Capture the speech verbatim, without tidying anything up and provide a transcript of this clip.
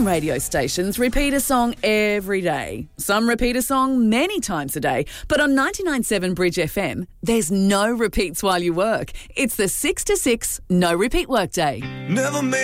Some radio stations repeat a song every day. Some repeat a song many times a day. But on ninety-nine point seven Bridge F M, there's no repeats while you work. It's the six to six no repeat workday. Never made